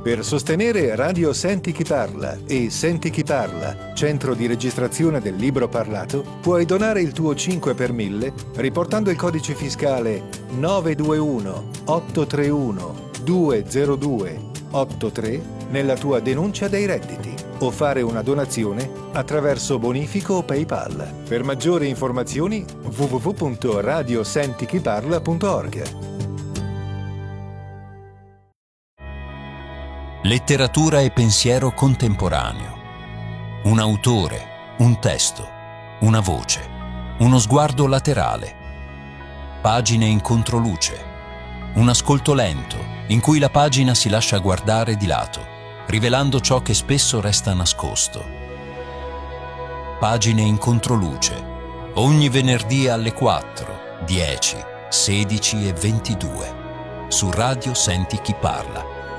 Per sostenere Radio Senti Chi Parla e Senti Chi Parla, centro di registrazione del libro parlato, puoi donare il tuo 5 per 1000 riportando il codice fiscale 921 831 202 83 nella tua denuncia dei redditi o fare una donazione attraverso bonifico o PayPal. Per maggiori informazioni www.radiosentichiparla.org. Letteratura e pensiero contemporaneo. Un autore, un testo, una voce, uno sguardo laterale. Pagine in controluce. Un ascolto lento in cui la pagina si lascia guardare di lato, rivelando ciò che spesso resta nascosto. Pagine in controluce. Ogni venerdì alle 4, 10, 16 e 22. Su Radio Senti Chi Parla.